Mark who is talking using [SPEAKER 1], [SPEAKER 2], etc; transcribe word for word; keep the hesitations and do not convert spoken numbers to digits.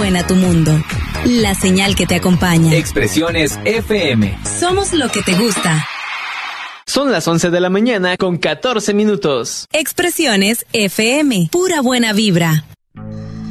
[SPEAKER 1] suena tu mundo. La señal que te acompaña.
[SPEAKER 2] Expresiones F M.
[SPEAKER 1] Somos lo que te gusta.
[SPEAKER 3] Son las once de la mañana con catorce minutos.
[SPEAKER 1] Expresiones F M. Pura buena vibra.